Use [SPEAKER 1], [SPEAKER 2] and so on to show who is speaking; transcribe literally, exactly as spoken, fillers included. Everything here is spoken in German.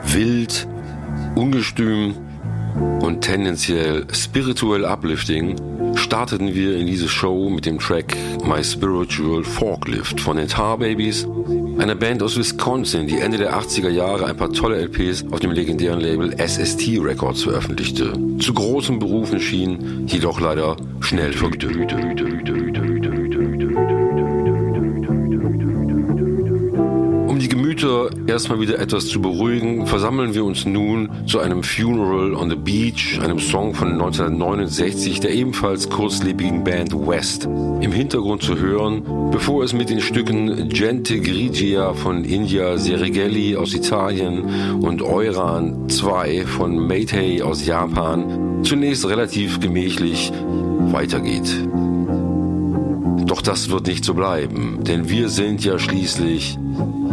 [SPEAKER 1] wild, ungestüm und tendenziell spirituell uplifting starteten wir in diese Show mit dem Track My Spiritual Forklift von den Tar Babies, einer Band aus Wisconsin, die Ende der achtziger Jahre ein paar tolle L Ps auf dem legendären Label S S T Records veröffentlichte. Zu großen Berufen schien, jedoch leider schnell vergütet. Um die Gemüter erstmal wieder etwas zu beruhigen, versammeln wir uns nun zu einem Funeral on the Beach, einem Song von neunzehnhundertneunundsechzig der ebenfalls kurzlebigen Band West, im Hintergrund zu hören, bevor es mit den Stücken Gente Grigia von India Serighelli aus Italien und Euran zwei von Meitei aus Japan zunächst relativ gemächlich weitergeht. Doch das wird nicht so bleiben, denn wir sind ja schließlich